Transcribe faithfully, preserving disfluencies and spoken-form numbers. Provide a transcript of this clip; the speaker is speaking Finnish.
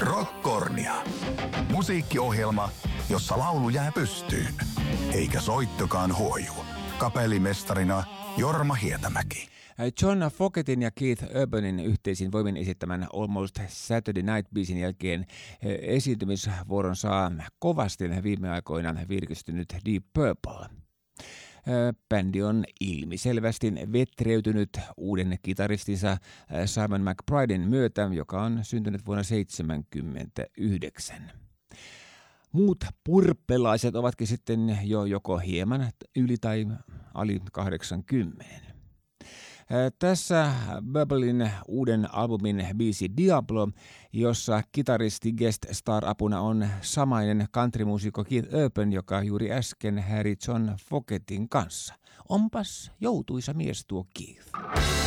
Rockkornia. Musiikkiohjelma, jossa laulu jää pystyyn, eikä soittokaan huoju. Kapellimestarina Jorma Hietämäki. John Fogertin ja Keith Urbanin yhteisin voimin esittämän Almost Saturday Night-biisin jälkeen esiintymisvuoron saa kovasti viime aikoina virkistynyt Deep Purple. Bändi on ilmiselvästi vetreytynyt uuden kitaristinsa Simon McBriden myötä, joka on syntynyt vuonna seitsemänkymmentäyhdeksän. Muut purppelaiset ovatkin sitten jo joko hieman yli tai ali kahdeksankymmentä. Tässä Bubblein uuden albumin biisi Diablo, jossa kitaristi guest star apuna on samainen countrymuusikko Keith Urban, joka juuri äsken häiri John Fogertin kanssa. Onpas joutuisa mies tuo Keith.